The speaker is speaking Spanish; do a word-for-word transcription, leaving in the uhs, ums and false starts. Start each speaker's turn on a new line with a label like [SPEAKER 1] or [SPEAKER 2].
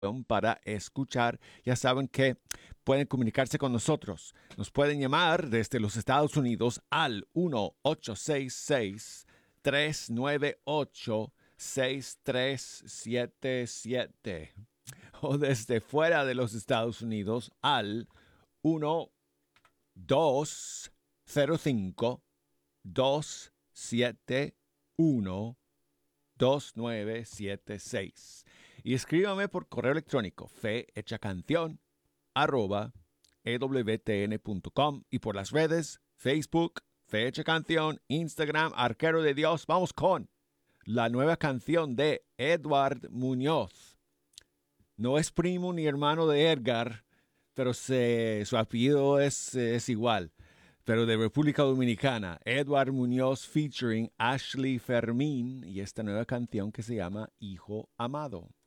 [SPEAKER 1] para escuchar. Ya saben que pueden comunicarse con nosotros. Nos pueden llamar desde los Estados Unidos al uno ocho seis seis, tres nueve ocho, seis tres siete siete o desde fuera de los Estados Unidos al uno dos cero cinco, dos siete uno, dos nueve siete seis. Y escríbame por correo electrónico fehechacanción arroba ewtn.com y por las redes Facebook, Fecha Canción, Instagram, Arquero de Dios. Vamos con la nueva canción de Edward Muñoz. No es primo ni hermano de Edgar, pero se, su apellido es, es igual. Pero de República Dominicana, Edward Muñoz featuring Ashley Fermín y esta nueva canción que se llama Hijo Amado.